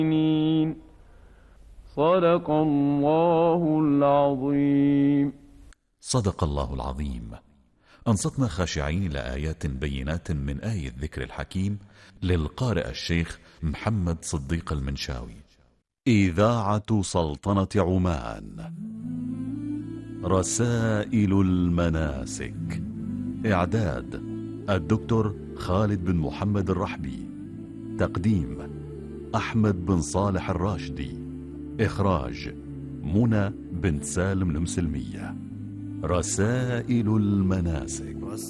صدق الله العظيم. صدق الله العظيم. أنصتنا خاشعين لآيات بينات من آية الذكر الحكيم للقارئ الشيخ محمد صديق المنشاوي. إذاعة سلطنة عمان. رسائل المناسك. إعداد الدكتور خالد بن محمد الرحبي. تقديم أحمد بن صالح الراشدي. إخراج منى بنت سالم المسلمية. رسائل المناسك.